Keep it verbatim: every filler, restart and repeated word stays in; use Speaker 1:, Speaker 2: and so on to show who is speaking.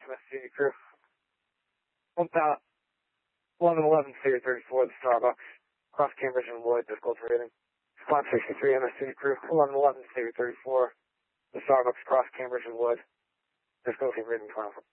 Speaker 1: M S C crew. one thousand, eleven eleven, Figure thirty-four, the Starbucks, cross Cambridge and Lloyd, difficult rating. five sixty-three, M S C crew, eleven eleven, Figure thirty-four, the Starbucks, cross Cambridge and Lloyd, difficulty rating twelve.